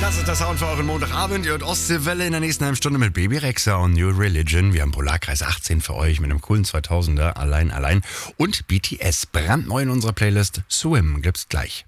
Das ist der Sound für euren Montagabend. Ihr hört Ostseewelle in der nächsten halben Stunde mit Baby Rexha und New Religion. Wir haben Polarkreis 18 für euch mit einem coolen 2000er. Allein. Und BTS, brandneu in unserer Playlist. Swim gibt's gleich.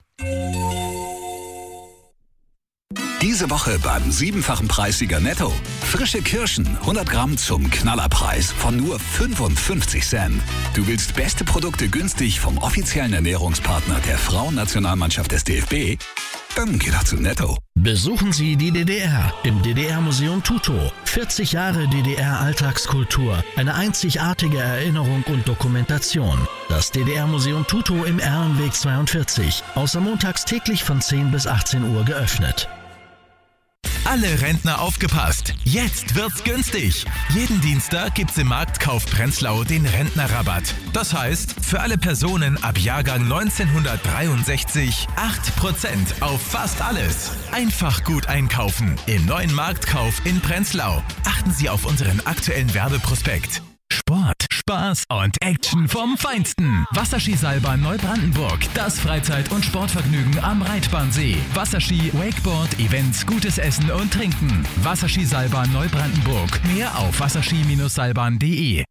Diese Woche beim 7-fachen Preissieger Netto. Frische Kirschen, 100 Gramm zum Knallerpreis von nur 55 Cent. Du willst beste Produkte günstig vom offiziellen Ernährungspartner der Frauennationalmannschaft des DFB? Dann geh doch zu Netto. Besuchen Sie die DDR im DDR-Museum Tutow. 40 Jahre DDR-Alltagskultur, eine einzigartige Erinnerung und Dokumentation. Das DDR-Museum Tutow im Erlenweg 42, außer montags täglich von 10 bis 18 Uhr geöffnet. Alle Rentner aufgepasst! Jetzt wird's günstig! Jeden Dienstag gibt's im Marktkauf Prenzlau den Rentnerrabatt. Das heißt, für alle Personen ab Jahrgang 1963 8% auf fast alles. Einfach gut einkaufen im neuen Marktkauf in Prenzlau. Achten Sie auf unseren aktuellen Werbeprospekt. Sport, Spaß und Action vom Feinsten. Wasserskiseilbahn Neubrandenburg. Das Freizeit- und Sportvergnügen am Reitbahnsee. Wasserski, Wakeboard, Events, gutes Essen und Trinken. Wasserskiseilbahn Neubrandenburg. Mehr auf wasserski-seilbahn.de.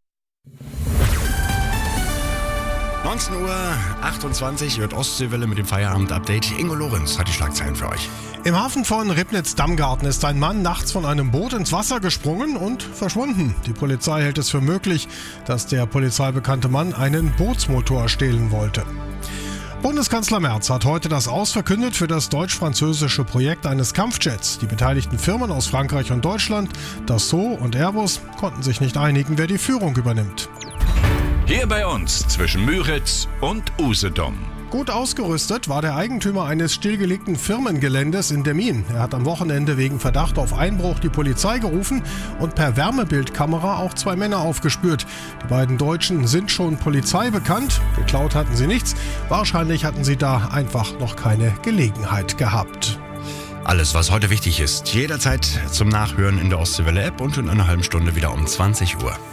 19:28 Uhr, hört Ostseewelle mit dem Feierabend-Update. Ingo Lorenz hat die Schlagzeilen für euch. Im Hafen von Ribnitz-Damgarten ist ein Mann nachts von einem Boot ins Wasser gesprungen und verschwunden. Die Polizei hält es für möglich, dass der polizeibekannte Mann einen Bootsmotor stehlen wollte. Bundeskanzler Merz hat heute das Aus verkündet für das deutsch-französische Projekt eines Kampfjets. Die beteiligten Firmen aus Frankreich und Deutschland, Dassault und Airbus, konnten sich nicht einigen, wer die Führung übernimmt. Hier bei uns zwischen Müritz und Usedom. Gut ausgerüstet war der Eigentümer eines stillgelegten Firmengeländes in Demmin. Er hat am Wochenende wegen Verdacht auf Einbruch die Polizei gerufen und per Wärmebildkamera auch 2 Männer aufgespürt. Die beiden Deutschen sind schon Polizei bekannt. Geklaut hatten sie nichts. Wahrscheinlich hatten sie da einfach noch keine Gelegenheit gehabt. Alles, was heute wichtig ist, jederzeit zum Nachhören in der Ostseewelle-App und in einer halben Stunde wieder um 20 Uhr.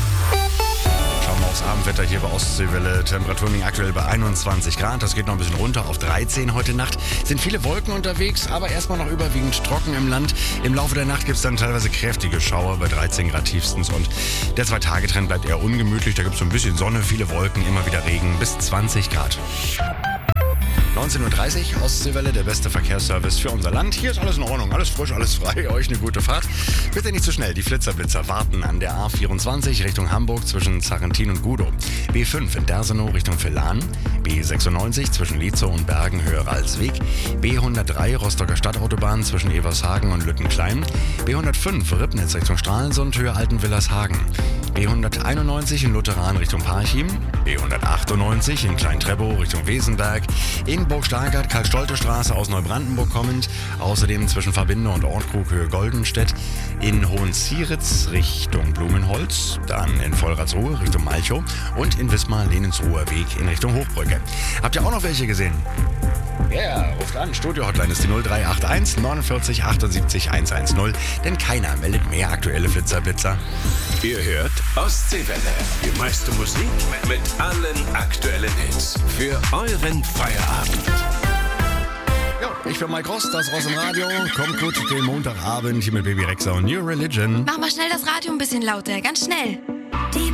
Aufs Abendwetter hier bei Ostseewelle. Temperaturen liegen aktuell bei 21 Grad. Das geht noch ein bisschen runter auf 13 heute Nacht. Sind viele Wolken unterwegs, aber erstmal noch überwiegend trocken im Land. Im Laufe der Nacht gibt es dann teilweise kräftige Schauer bei 13 Grad tiefstens. Und der 2-Tage-Trend bleibt eher ungemütlich. Da gibt es so ein bisschen Sonne, viele Wolken, immer wieder Regen bis 20 Grad. 19:30 Uhr, Ostseewelle, der beste Verkehrsservice für unser Land. Hier ist alles in Ordnung, alles frisch, alles frei. Euch eine gute Fahrt. Bitte nicht zu schnell, die Flitzer warten an der A24 Richtung Hamburg zwischen Zarrentin und Gudow. B5 in Dersenow Richtung Villan. B96 zwischen Lietzow und Bergen Höhe Ralsweg. B103 Rostocker Stadtautobahn zwischen Evershagen und Lüttenklein. B105 Ribnitz Richtung Stralsund Höhe Altenwillershagen. B191 in Lutheran Richtung Parchim. B198 in Klein-Treppow Richtung Wesenberg. In Burg-Stargard, Karl-Stolte-Straße aus Neubrandenburg kommend. Außerdem zwischen Verbinde und Ortkrug Höhe Goldenstedt. In Hohenzieritz Richtung Blumenholz. Dann in Vollratsruhe Richtung Malchow. Und in Wismar-Lenensruher Weg in Richtung Hochbrücke. Habt ihr auch noch welche gesehen? Ja, ruft an. Studio-Hotline ist die 0381 49 78 110. Denn keiner meldet mehr aktuelle Flitzer-Blitzer. Ihr hört Ostseewelle. Die meiste Musik mit allen aktuellen Hits. Für euren Feierabend. Ja, ich bin Mike Ross, das Ross im Radio. Kommt gut den Montagabend hier mit Baby Rexha und New Religion. Mach mal schnell das Radio ein bisschen lauter, ganz schnell.